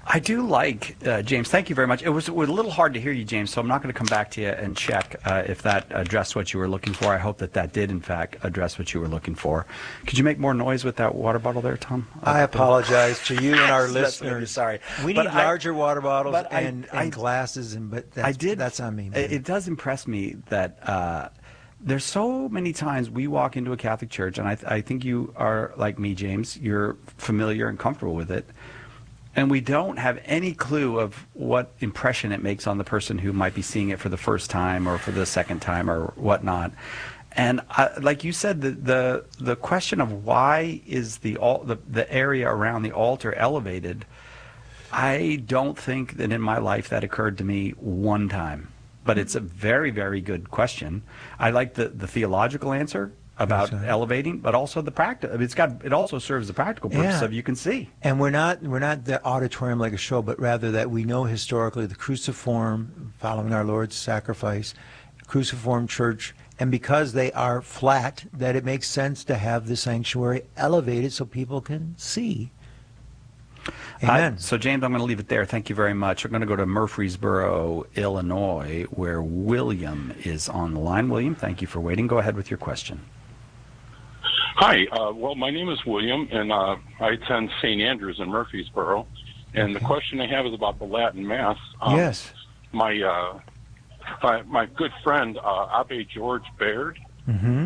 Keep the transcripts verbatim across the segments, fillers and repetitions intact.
I do like, uh, James, thank you very much. It was, it was a little hard to hear you, James, so I'm not going to come back to you and check uh, if that addressed what you were looking for. I hope that that did, in fact, address what you were looking for. Could you make more noise with that water bottle there, Tom? I apologize to you and our That's listeners. Sorry. We But need I- larger water bottles but I- and, I- and glasses, and but that's, I did. that's on me, man. It, it does impress me that uh, there's so many times we walk into a Catholic church, and I, th- I think you are like me, James. You're familiar and comfortable with it, and we don't have any clue of what impression it makes on the person who might be seeing it for the first time or for the second time or whatnot. And I, like you said, the, the the question of why is the, al- the the area around the altar elevated, I don't think that in my life that occurred to me one time. But it's a very, very good question. I like the, the theological answer about Yes, sir. elevating, but also the practice. I mean, it's got it also serves the practical purpose Yeah. of you can see. And we're not we're not the auditorium like a show, but rather that we know historically the cruciform, following our Lord's sacrifice, cruciform church, and because they are flat, that it makes sense to have the sanctuary elevated so people can see. Amen. Uh, so, James, I'm going to leave it there. Thank you very much. We're going to go to Murfreesboro, Illinois, where William is on the line. William, thank you for waiting. Go ahead with your question. Hi. Uh, well, my name is William, and uh, I attend Saint Andrews in Murfreesboro. And Okay. the question I have is about the Latin Mass. Um, Yes. My, uh, my my good friend, uh, Abbe George Baird. Mm-hmm.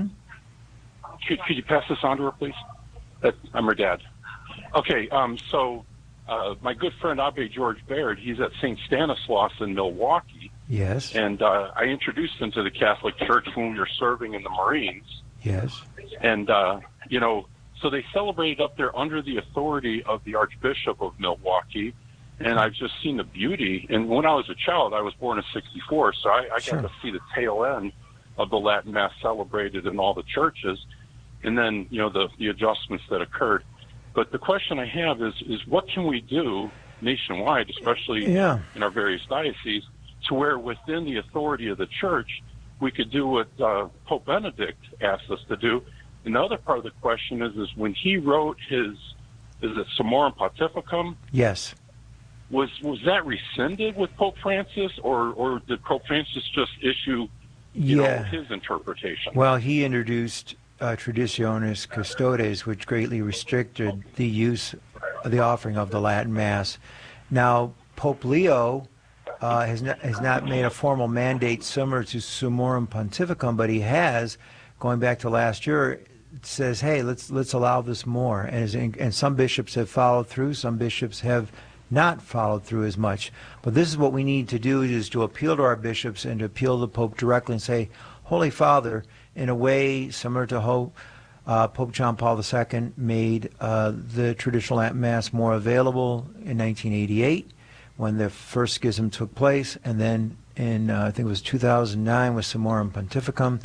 Could, could you pass this on to her, please? That, I'm her dad. Okay. Um, so uh, my good friend Abbe George Baird, he's at Saint Stanislaus in Milwaukee, Yes. and uh, I introduced him to the Catholic Church when we were serving in the Marines. Yes. And, uh, you know, so they celebrated up there under the authority of the Archbishop of Milwaukee. And I've just seen the beauty. And when I was a child, I was born in sixty-four, so I, I Sure. got to see the tail end of the Latin Mass celebrated in all the churches. And then, you know, the, the adjustments that occurred. But the question I have is, is what can we do nationwide, especially Yeah. in our various dioceses, to where within the authority of the church, we could do what uh, Pope Benedict asked us to do. And the other part of the question is, is when he wrote his, is it Summorum Pontificum, Yes. was was that rescinded with Pope Francis, or, or did Pope Francis just issue, you Yeah. know, his interpretation? Well, he introduced uh, Traditionis Custodes, which greatly restricted the use of the offering of the Latin Mass. Now, Pope Leo uh, has, not, has not made a formal mandate similar to Summorum Pontificum, but he has, going back to last year, says, hey, let's let's allow this more. And, as in, and some bishops have followed through, some bishops have not followed through as much. But this is what we need to do, is to appeal to our bishops and to appeal to the Pope directly and say, Holy Father, in a way similar to how uh, Pope John Paul the Second made uh, the traditional Latin Mass more available in nineteen eighty-eight when the first schism took place, and then in, uh, I think it was two thousand nine with Summorum Pontificum,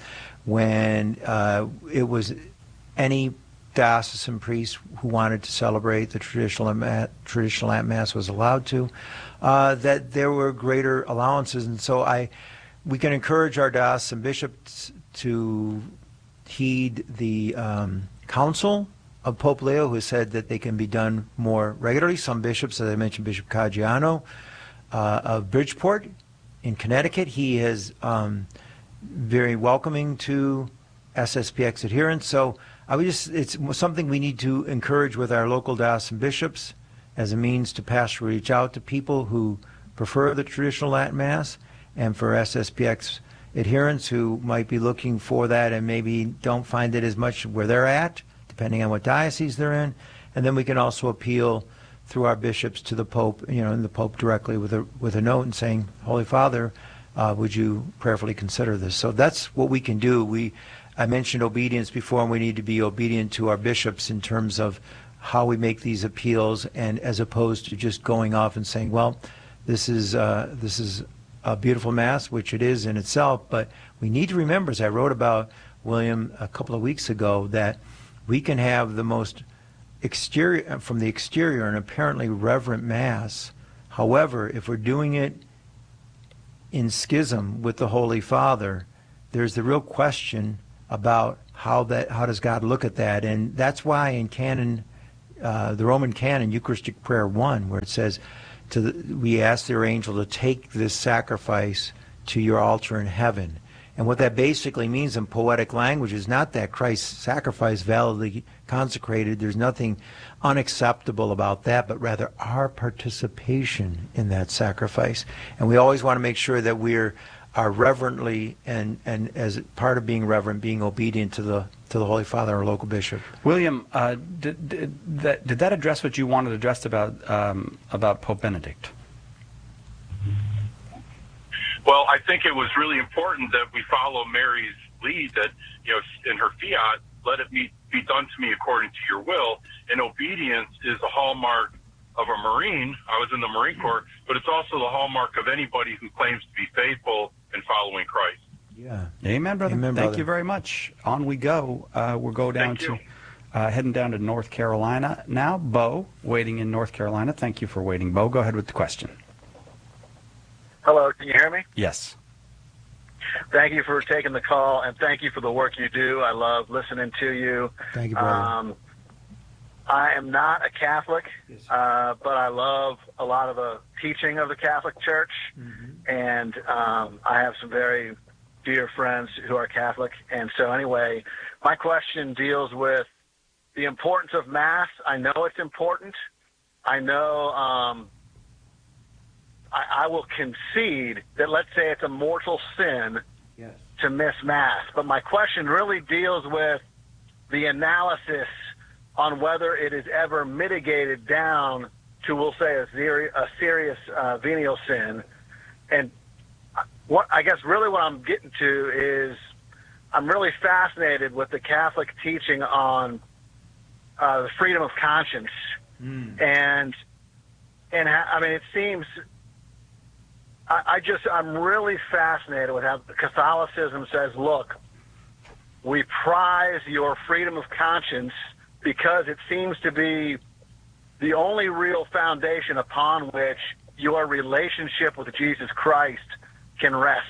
when uh, it was any diocesan priest who wanted to celebrate the traditional Mat- traditional Latin Mass was allowed to, uh, that there were greater allowances. And so I, we can encourage our diocesan bishops to heed the um, counsel of Pope Leo, who said that they can be done more regularly. Some bishops, as I mentioned, Bishop Caggiano uh, of Bridgeport in Connecticut, he is um, very welcoming to S S P X adherents. So I would just, it's something we need to encourage with our local diocesan bishops as a means to pastorally reach out to people who prefer the traditional Latin Mass, and for S S P X adherents who might be looking for that and maybe don't find it as much where they're at, depending on what diocese they're in. And then we can also appeal through our bishops to the Pope, you know, and the Pope directly with a with a note and saying, Holy Father, uh, would you prayerfully consider this? So that's what we can do. We I mentioned obedience before, and we need to be obedient to our bishops in terms of how we make these appeals, and as opposed to just going off and saying, well, this is uh, this is a beautiful Mass, which it is in itself, but we need to remember, as I wrote about, William, a couple of weeks ago, that we can have the most exterior, from the exterior, an apparently reverent Mass. However, if we're doing it in schism with the Holy Father, there's the real question about how that how does God look at that. And that's why in canon, uh, the Roman canon, Eucharistic Prayer one, where it says, to the, we ask their angel to take this sacrifice to your altar in heaven. And what that basically means in poetic language is not that Christ's sacrifice validly consecrated, there's nothing unacceptable about that, but rather our participation in that sacrifice. And we always want to make sure that we're are reverently and, and as part of being reverent, being obedient to the to the Holy Father, our local bishop. William, uh, did, did, that, did that address what you wanted addressed about um, about Pope Benedict? Well, I think it was really important that we follow Mary's lead, that, you know, in her fiat, let it be, be done to me according to your will. And obedience is a hallmark of a Marine. I was in the Marine Corps, but it's also the hallmark of anybody who claims to be faithful and following Christ. Yeah. Amen, brother. Amen, Thank brother. you very much. On we go. Uh, we'll go down Thank you. to, uh, heading down to North Carolina now. Bo, waiting in North Carolina. Thank you for waiting, Bo. Go ahead with the question. Hello, can you hear me? Yes. Thank you for taking the call, and thank you for the work you do. I love listening to you. Thank you, brother. Um, I am not a Catholic, uh, but I love a lot of the teaching of the Catholic Church, Mm-hmm. and um, I have some very dear friends who are Catholic. And so anyway, my question deals with the importance of Mass. I know it's important. I know um, I, I will concede that, let's say it's a mortal sin Yes. to miss Mass. But my question really deals with the analysis on whether it is ever mitigated down to, we'll say, a, seri- a serious uh, venial sin. And what I guess really what I'm getting to is I'm really fascinated with the Catholic teaching on uh, the freedom of conscience. Mm. And, and ha- I mean, it seems... I, I just, I'm really fascinated with how Catholicism says, look, we prize your freedom of conscience because it seems to be the only real foundation upon which your relationship with Jesus Christ can rest.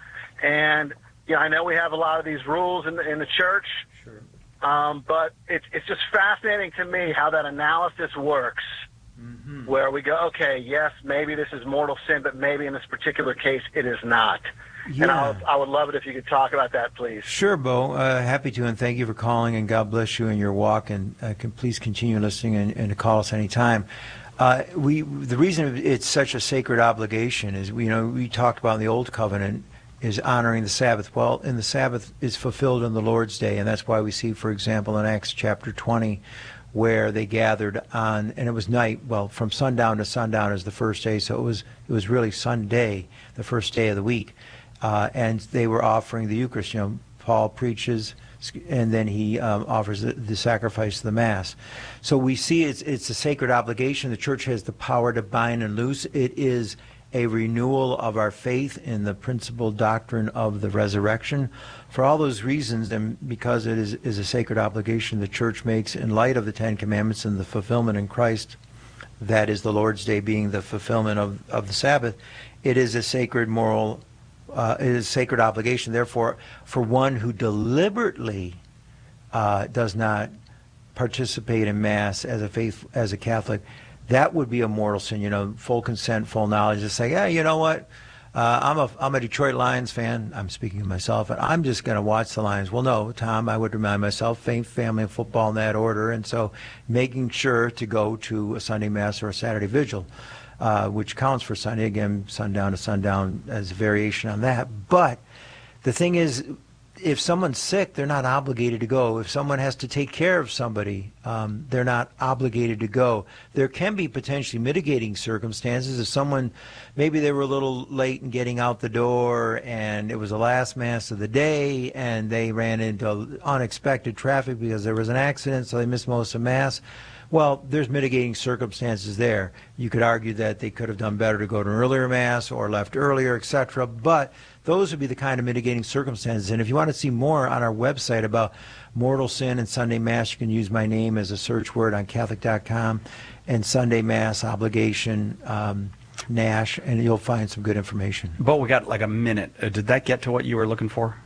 And, you know, I know we have a lot of these rules in the, in the church, Sure. um, but it's, it's just fascinating to me how that analysis works. Mm-hmm. Where we go, okay, yes, maybe this is mortal sin, but maybe in this particular case it is not. Yeah. And I'll, I would love it if you could talk about that, please. Sure, Bo. Uh, happy to, and thank you for calling, and God bless you in your walk, and uh, can please continue listening and, and to call us anytime. Uh, we the reason it's such a sacred obligation is, you know, we talked about in the Old Covenant is honoring the Sabbath. Well, in the Sabbath is fulfilled in the Lord's Day, and that's why we see, for example, in Acts chapter twenty, where they gathered on, and it was night, well, from sundown to sundown is the first day, so it was it was really Sunday, the first day of the week, uh, and they were offering the Eucharist. You know, Paul preaches, and then he um, offers the, the sacrifice of the Mass. So we see it's it's a sacred obligation. The Church has the power to bind and loose. It is a renewal of our faith in the principal doctrine of the resurrection. For all those reasons, and because it is, is a sacred obligation the Church makes in light of the Ten Commandments and the fulfillment in Christ, that is the Lord's Day being the fulfillment of, of the Sabbath, it is a sacred moral, uh, it is a sacred obligation. Therefore, for one who deliberately uh, does not participate in Mass as a faith, as a Catholic, that would be a mortal sin. You know, full consent, full knowledge. To say, yeah, you know what? Uh, I'm a I'm a Detroit Lions fan. I'm speaking of myself, and I'm just going to watch the Lions. Well, no, Tom, I would remind myself, faith, family, and football in that order, and so making sure to go to a Sunday Mass or a Saturday Vigil, uh, which counts for Sunday, again, sundown to sundown as a variation on that. But the thing is, if someone's sick, they're not obligated to go. If someone has to take care of somebody, um, they're not obligated to go. There can be potentially mitigating circumstances. If someone, maybe they were a little late in getting out the door and it was the last Mass of the day and they ran into unexpected traffic because there was an accident, so they missed most of Mass. Well, there's mitigating circumstances there. You could argue that they could have done better to go to an earlier Mass or left earlier, et cetera. But those would be the kind of mitigating circumstances. And if you want to see more on our website about mortal sin and Sunday Mass, you can use my name as a search word on Catholic dot com and Sunday Mass obligation, um, Nash, and you'll find some good information. Bo, we got like a minute. Uh, did that get to what you were looking for?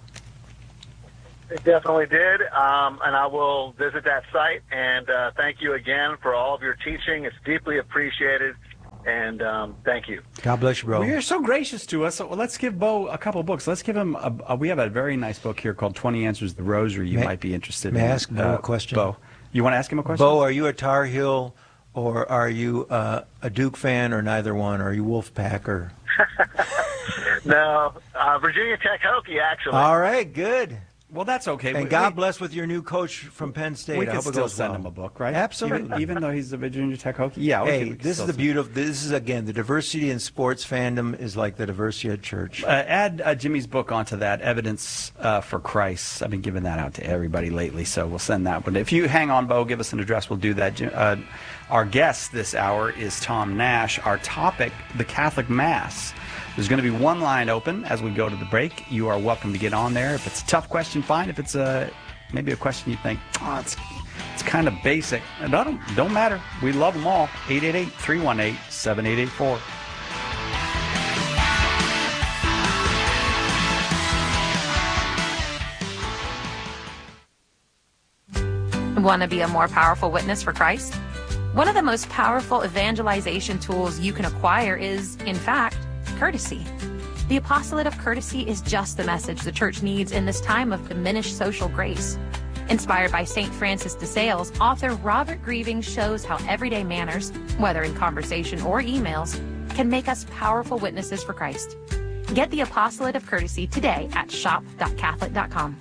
It definitely did, um, and I will visit that site. And uh, thank you again for all of your teaching. It's deeply appreciated. And um, thank you. God bless you, bro. Well, you're so gracious to us. So let's give Bo a couple books. Let's give him a, a, we have a very nice book here called twenty Answers to the Rosary you May- might be interested may in. I ask Bo a question? Bo, you want to ask him a question? Bo, are you a Tar Heel or are you uh, a Duke fan or neither one? Are you Wolfpack or? No, uh, Virginia Tech Hokie, actually. All right, good. Well, that's okay. And We- God we- bless with your new coach from Penn State. We I can hope it still goes send well. him a book, right? Absolutely. Even, even though he's a Virginia Tech Hokie? Yeah, okay. Hey, we can this is still the send- beautiful. This is again the diversity in sports fandom is like the diversity at church. Uh, add uh, Jimmy's book onto that, Evidence uh, for Christ. I've been giving that out to everybody lately, so we'll send that one. If you hang on, Bo, give us an address, we'll do that. Jim- Uh, our guest this hour is Tom Nash. Our topic, the Catholic Mass. There's going to be one line open as we go to the break. You are welcome to get on there. If it's a tough question, fine. If it's a maybe a question you think, oh, it's, it's kind of basic, it don't, don't matter. We love them all. eight eight eight, three one eight, seven eight eight four. Want to be a more powerful witness for Christ? One of the most powerful evangelization tools you can acquire is, in fact, courtesy. The apostolate of courtesy is just the message the church needs in this time of diminished social grace. Inspired by Saint Francis de Sales, author Robert Grieving shows how everyday manners, whether in conversation or emails, can make us powerful witnesses for Christ. Get the apostolate of courtesy today at shop dot catholic dot com.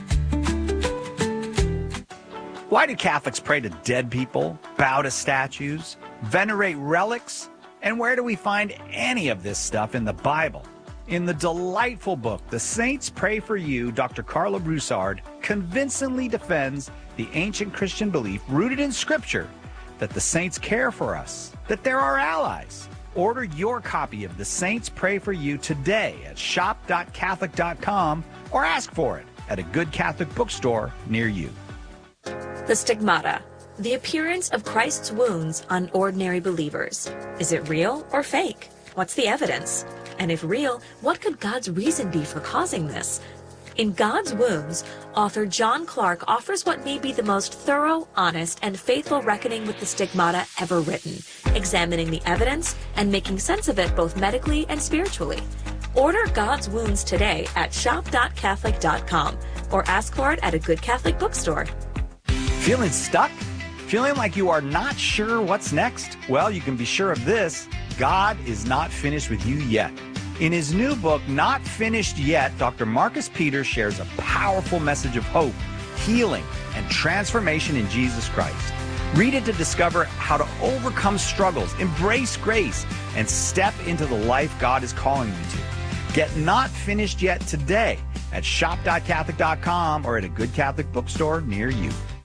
Why do Catholics pray to dead people, bow to statues, venerate relics? And where do we find any of this stuff in the Bible? In the delightful book, The Saints Pray for You, Doctor Carla Broussard convincingly defends the ancient Christian belief rooted in Scripture that the saints care for us, that they're our allies. Order your copy of The Saints Pray for You today at shop dot catholic dot com or ask for it at a good Catholic bookstore near you. The stigmata, the appearance of Christ's wounds on ordinary believers. Is it real or fake? What's the evidence? And if real, what could God's reason be for causing this? In God's Wounds, author John Clark offers what may be the most thorough, honest, and faithful reckoning with the stigmata ever written, examining the evidence and making sense of it both medically and spiritually. Order God's Wounds today at shop dot catholic dot com or ask for it at a good Catholic bookstore. Feeling stuck? Feeling like you are not sure what's next? Well, you can be sure of this. God is not finished with you yet. In his new book, Not Finished Yet, Doctor Marcus Peters shares a powerful message of hope, healing, and transformation in Jesus Christ. Read it to discover how to overcome struggles, embrace grace, and step into the life God is calling you to. Get Not Finished Yet today at shop dot catholic dot com or at a good Catholic bookstore near you.